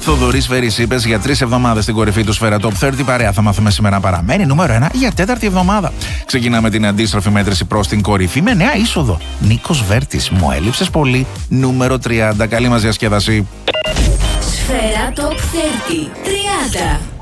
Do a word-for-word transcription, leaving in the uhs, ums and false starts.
Θοδωρής Βερυσίπες για τρεις εβδομάδες στην κορυφή του Σφαίρα Top τριάντα. Παρέα θα μάθουμε σήμερα παραμένει νούμερο ένα για τέταρτη εβδομάδα. Ξεκινάμε την αντίστροφη μέτρηση προς την κορυφή με νέα είσοδο. Νίκος Βέρτης, μου έλειψες πολύ, νούμερο τριάντα. Καλή μας διασκέδαση. Σφαίρα Top τριάντα. τριάντα.